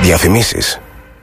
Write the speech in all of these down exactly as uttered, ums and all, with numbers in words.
Διαφημίσεις.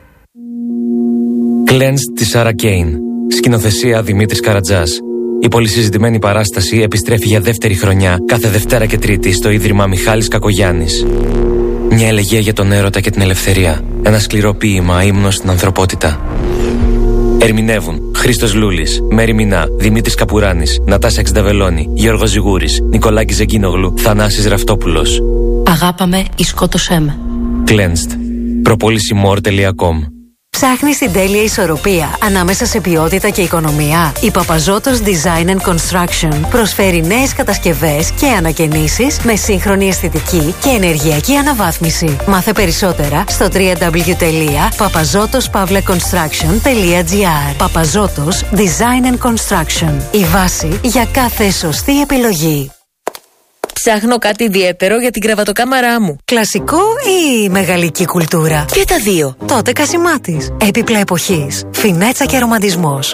Cleansed της Sarah Kane. Σκηνοθεσία Δημήτρης Καρατζάς. Η πολυσυζητημένη παράσταση επιστρέφει για δεύτερη χρονιά κάθε Δευτέρα και Τρίτη στο Ίδρυμα Μιχάλης Κακογιάννης. Μια ελεγεία για τον έρωτα και την ελευθερία. Ένα σκληρό ποίημα ύμνος στην ανθρωπότητα. Ερμηνεύουν Χρήστος Λούλης, Μέρη Μινά, Δημήτρης Καπουράνης, Νατάσα Εξνταβελώνη, Γιώργος Ζιγούρης, Νικολάκης Ζεγκίνογλου, Θανάσης Ραυτόπουλος. Αγάπαμε ή σκότωσέ με. Cleansed. προπόληση more τελεία com. Ψάχνεις την τέλεια ισορροπία ανάμεσα σε ποιότητα και οικονομία? Η Παπαζώτος Design and Construction προσφέρει νέες κατασκευές και ανακαινήσεις με σύγχρονη αισθητική και ενεργειακή αναβάθμιση. Μάθε περισσότερα στο double-u double-u double-u τελεία παπαζώτος παύλα κονστράκσιον τελεία τζι άρ. Παπαζώτος Design and Construction. Η βάση για κάθε σωστή επιλογή. Ψάχνω κάτι ιδιαίτερο για την κρεβατοκάμαρά μου. Κλασικό ή μεγαλική κουλτούρα? Και τα δύο. Τότε Κασιμάτης. Έπιπλα εποχής. Φινέτσα και ρομαντισμός.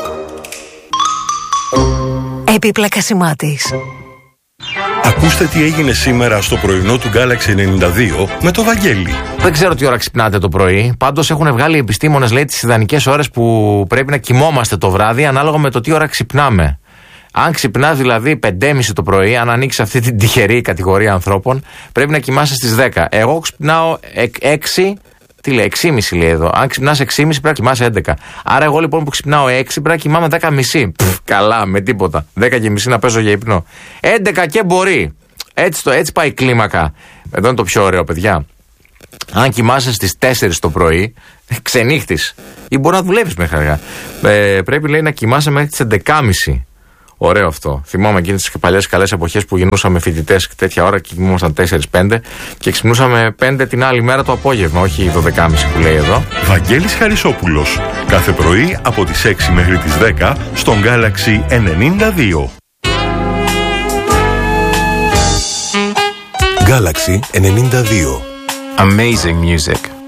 Έπιπλα Κασιμάτης. Ακούστε τι έγινε σήμερα στο πρωινό του Galaxy ενενήντα δύο με το Βαγγέλη. Δεν ξέρω τι ώρα ξυπνάτε το πρωί. Πάντως έχουν βγάλει οι επιστήμονες, λέει, τις ιδανικές ώρες που πρέπει να κοιμόμαστε το βράδυ ανάλογα με το τι ώρα ξυπνάμε. Αν ξυπνάς δηλαδή πέντε και μισή το πρωί, αν ανοίξεις αυτή την τυχερή κατηγορία ανθρώπων, πρέπει να κοιμάσαι στις δέκα. Εγώ ξυπνάω έξι, τι λέει, έξι και μισή λέει εδώ. Αν ξυπνάς έξι και μισή πρέπει να κοιμάσαι έντεκα. Άρα εγώ λοιπόν που ξυπνάω έξι πρέπει να κοιμάμαι δέκα και μισή. Πφ, καλά, με τίποτα. δέκα και μισή να παίζω για υπνό. έντεκα και μπορεί. Έτσι, το, έτσι πάει η κλίμακα. Εδώ είναι το πιο ωραίο, παιδιά. Αν κοιμάσαι στις τέσσερις το πρωί, ξενύχτης. Ή μπορεί να δουλεύεις μέχρι αργά. Ε, πρέπει, λέει, να κοιμάσαι μέχρι τις έντεκα και μισή. Ωραίο αυτό. Θυμάμαι εκείνες τις παλιές καλές εποχές που γινούσαμε φοιτητές τέτοια ώρα και κοιμούμασταν τέσσερα πέντε και ξυπνούσαμε πέντε την άλλη μέρα το απόγευμα, όχι δώδεκα και μισή που λέει εδώ. Βαγγέλης Χαρισόπουλος. Κάθε πρωί από τις έξι μέχρι τις δέκα στον Galaxy ενενήντα δύο. Galaxy ενενήντα δύο. Amazing music.